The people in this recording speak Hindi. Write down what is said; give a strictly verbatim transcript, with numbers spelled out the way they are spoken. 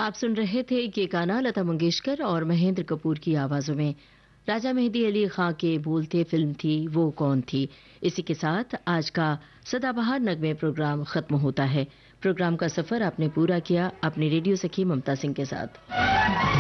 आप सुन रहे थे ये गाना लता मंगेशकर और महेंद्र कपूर की आवाजों में। राजा मेहदी अली खां के बोलते फिल्म थी वो कौन थी। इसी के साथ आज का सदाबहार नगमे प्रोग्राम खत्म होता है। प्रोग्राम का सफर आपने पूरा किया अपनी रेडियो सखी ममता सिंह के साथ।